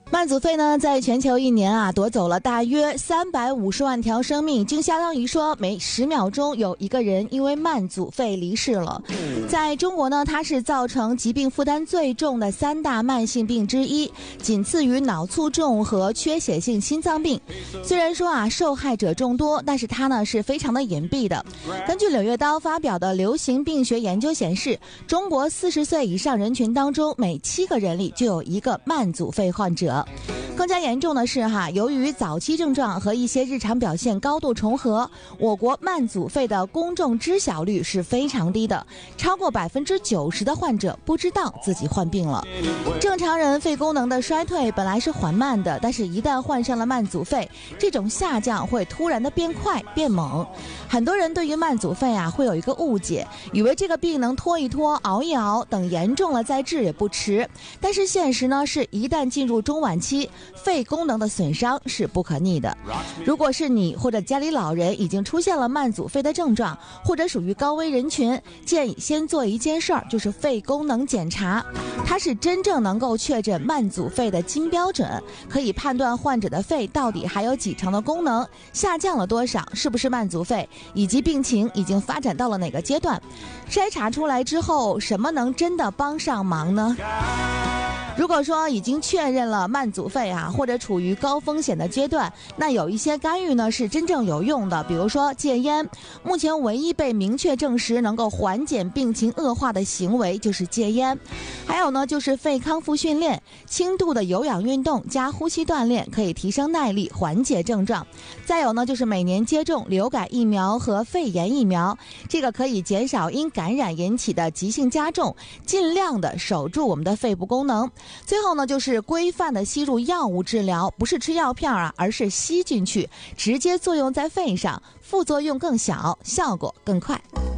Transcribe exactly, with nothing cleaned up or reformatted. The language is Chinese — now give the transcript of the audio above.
慢阻肺呢，在全球一年啊，夺走了大约三百五十万条生命，就相当于说每十秒钟有一个人因为慢阻肺离世了。在中国呢，它是造成疾病负担最重的三大慢性病之一，仅次于脑卒中和缺血性心脏病。虽然说啊，受害者众多，但是它呢是非常的隐蔽的。根据柳叶刀发表的流行病学研究显示，中国四十岁以上人群当中，每七个人里就有一个慢阻肺患者。更加严重的是哈，由于早期症状和一些日常表现高度重合，我国慢阻肺的公众知晓率是非常低的，超过百分之九十的患者不知道自己患病了。正常人肺功能的衰退本来是缓慢的，但是一旦患上了慢阻肺，这种下降会突然的变快变猛。很多人对于慢阻肺啊会有一个误解，以为这个病能拖一拖熬一熬，等严重了再治也不迟。但是现实呢是，一旦进入中晚期，肺功能的损伤是不可逆的。如果是你或者家里老人已经出现了慢阻肺的症状，或者属于高危人群，建议先做一件事儿，就是肺功能检查。它是真正能够确诊慢阻肺的金标准，可以判断患者的肺到底还有几成的功能下降了多少，是不是慢阻肺，以及病情已经发展到了哪个阶段。筛查出来之后，什么能真的帮上忙呢？如果说已经确认了慢阻肺啊，或者处于高风险的阶段，那有一些干预呢是真正有用的，比如说戒烟。目前唯一被明确证实能够缓解病情恶化的行为就是戒烟。还有呢就是肺康复训练，轻度的有氧运动加呼吸锻炼可以提升耐力，缓解症状。再有呢就是每年接种流感疫苗和肺炎疫苗，这个可以减少因感染引起的急性加重，尽量的守住我们的肺部功能。最后呢就是规范的吸入药物治疗，不是吃药片啊，而是吸进去，直接作用在肺上，副作用更小，效果更快。